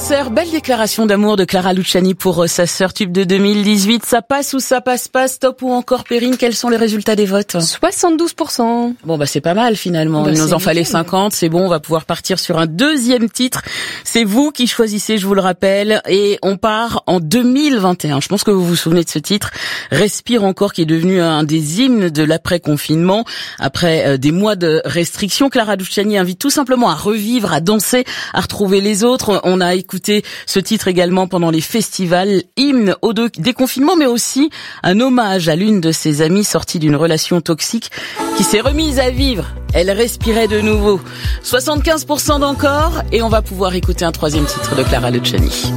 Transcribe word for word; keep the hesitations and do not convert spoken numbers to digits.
anniversaire, belle déclaration d'amour de Clara Luciani pour sa sœur, tube de deux mille dix-huit. Ça passe ou ça passe pas, stop ou encore Perrine, quels sont les résultats des votes? soixante-douze pour cent. Bon bah c'est pas mal finalement, bah, il nous en fallait nickel. cinquante, c'est bon, on va pouvoir partir sur un deuxième titre. C'est vous qui choisissez, je vous le rappelle, et on part en deux mille vingt et un. Je pense que vous vous souvenez de ce titre, Respire encore, qui est devenu un des hymnes de l'après-confinement. Après des mois de restrictions, Clara Luciani invite tout simplement à revivre, à danser, à retrouver les autres. On a écouté ce titre également pendant les festivals, hymne au déconfinement, mais aussi un hommage à l'une de ses amies sortie d'une relation toxique qui s'est remise à vivre. Elle respirait de nouveau. soixante-quinze pour cent d'encore, et on va pouvoir écouter un troisième titre de Clara Luciani.